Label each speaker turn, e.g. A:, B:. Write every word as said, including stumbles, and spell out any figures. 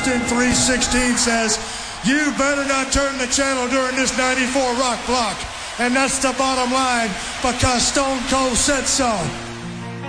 A: Austin three sixteen says, you better not turn the channel during this ninety-four rock block. And that's the bottom line, because Stone Cold said so.